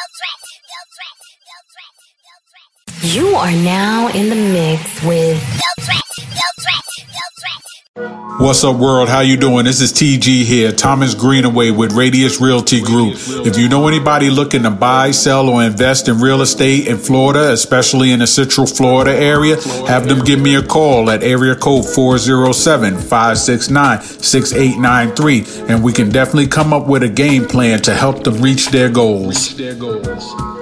You are now in the mix with What's up, world? How you doing? This is TG here, Thomas Greenaway with Radius Realty Group. If you know anybody looking to buy, sell, or invest in real estate in Florida, especially in the Central Florida area, have them give me a call at area code 407-569-6893, and we can definitely come up with a game plan to help them reach their goals.